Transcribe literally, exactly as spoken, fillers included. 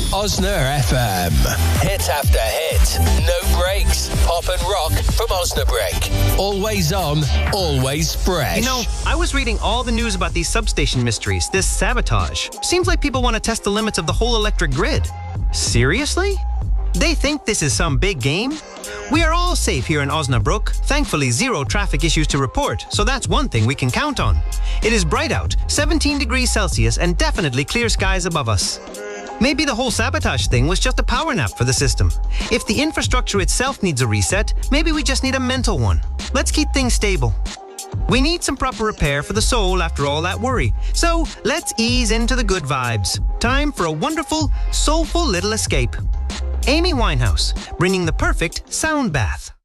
Osna F M. Hit after hit. No breaks. Pop and rock from Osnabrück. Always on, always fresh. You know, I was reading all the news about these substation mysteries, this sabotage. Seems like people want to test the limits of the whole electric grid. Seriously? They think this is some big game? We are all safe here in Osnabrück. Thankfully, zero traffic issues to report, so that's one thing we can count on. It is bright out, seventeen degrees Celsius, and definitely clear skies above us. Maybe the whole sabotage thing was just a power nap for the system. If the infrastructure itself needs a reset, maybe we just need a mental one. Let's keep things stable. We need some proper repair for the soul after all that worry. So let's ease into the good vibes. Time for a wonderful, soulful little escape. Amy Winehouse, bringing the perfect sound bath.